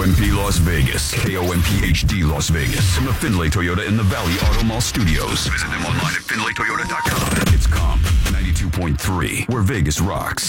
KOMP Las Vegas. KOMP HD Las Vegas. From the Findlay Toyota in the Valley Auto Mall Studios. Visit them online at FindlayToyota.com. It's Comp 92.3, where Vegas rocks.